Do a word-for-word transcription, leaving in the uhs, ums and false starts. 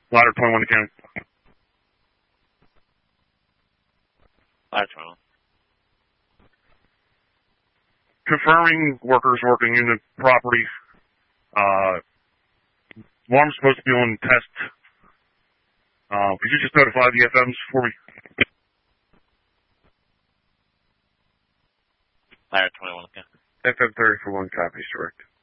Ladder twenty-one to County. Ladder twenty-one. Confirming workers working in the property. Uh, alarm's supposed to be on test. Uh, could you just notify the F Ms for me? Ladder twenty-one, okay. F M thirty for one copies, direct.